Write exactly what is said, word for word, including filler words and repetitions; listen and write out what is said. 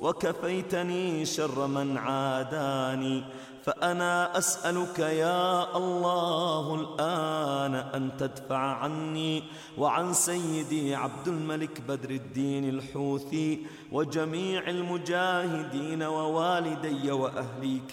وكفيتني شر من عاداني. فأنا أسألك يا الله الآن أن تدفع عني وعن سيدي عبد الملك بدر الدين الحوثي وجميع المجاهدين ووالدي وأهلي